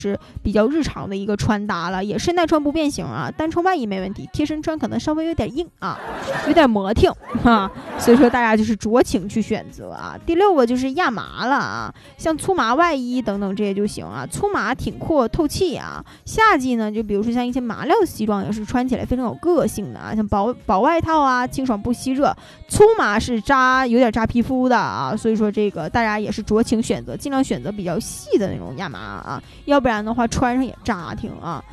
是比较日常的一个穿搭了，也身带穿不变形啊，单穿外衣没问题，贴身穿可能稍微有点硬啊，有点磨挺啊，所以说大家就是酌情去选择啊。第6个就是亚麻了啊，像粗麻外衣等等这些就行啊，粗麻挺阔透气啊。夏季呢，就比如说像一些麻料西装也是穿起来非常有个性的啊，像薄外套啊，清爽不吸热。粗麻是有点扎皮肤的啊，所以说这个大家也是酌情选择，尽量选择比较细的那种亚麻啊，要不然的话穿上也扎挺啊。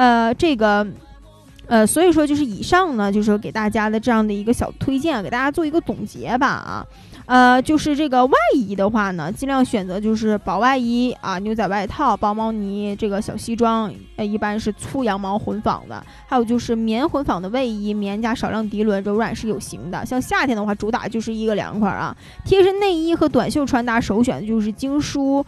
所以说就是以上呢，就是说给大家的这样的一个小推荐，给大家做一个总结吧啊。就是这个外衣的话呢，尽量选择就是薄外衣啊、牛仔外套、薄毛呢这个小西装，一般是粗羊毛混纺的，还有就是棉混纺的卫衣，棉加少量涤纶，柔软是有型的。像夏天的话，主打就是一个凉快啊。贴身内衣和短袖穿搭首选就是精梳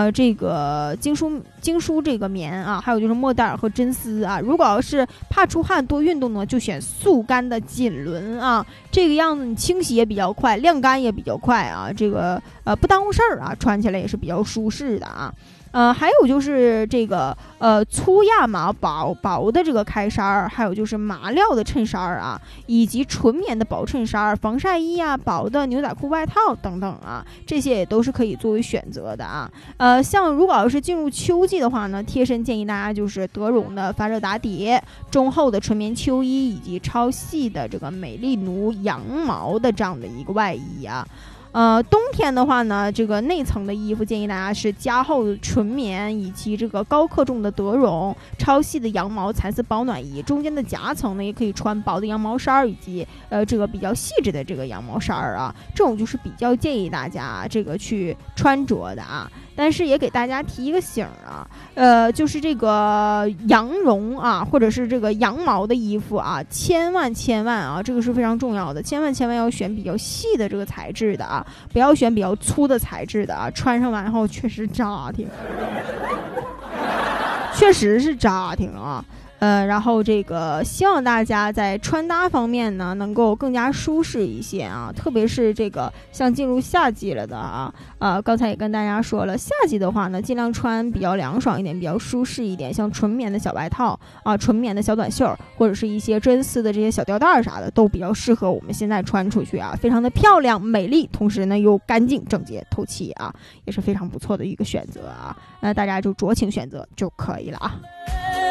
这个棉啊，还有就是莫代尔和真丝啊。如果要是怕出汗多运动呢，就选速干的锦纶啊，这个样子你清洗也比较快，晾干也比较快啊，这个不耽误事儿啊，穿起来也是比较舒适的啊。还有就是这个粗亚麻薄的这个开衫，还有就是麻料的衬衫啊，以及纯棉的薄衬衫、防晒衣啊、薄的牛仔裤外套等等啊，这些也都是可以作为选择的啊。像如果要是进入秋季的话呢，贴身建议大家就是德绒的发热打底、中厚的纯棉秋衣，以及超细的这个美丽奴羊毛的这样的一个外衣啊。冬天的话呢，这个内层的衣服建议大家是加厚纯棉以及这个高克重的德绒、超细的羊毛蚕丝保暖衣，中间的夹层呢也可以穿薄的羊毛衫以及这个比较细致的这个羊毛衫啊，这种就是比较建议大家这个去穿着的啊。但是也给大家提一个醒啊，就是这个羊绒啊，或者是这个羊毛的衣服啊，千万啊，这个是非常重要的，千万要选比较细的这个材质的啊，不要选比较粗的材质的啊，穿上完后确实扎挺，确实是扎挺啊。然后这个希望大家在穿搭方面呢能够更加舒适一些啊，特别是这个像进入夏季了的啊，刚才也跟大家说了，夏季的话呢尽量穿比较凉爽一点，比较舒适一点，像纯棉的小外套啊、纯棉的小短袖，或者是一些真丝的这些小吊带啥的，都比较适合我们现在穿出去啊，非常的漂亮美丽，同时呢又干净整洁透气啊，也是非常不错的一个选择啊。大家就酌情选择就可以了啊。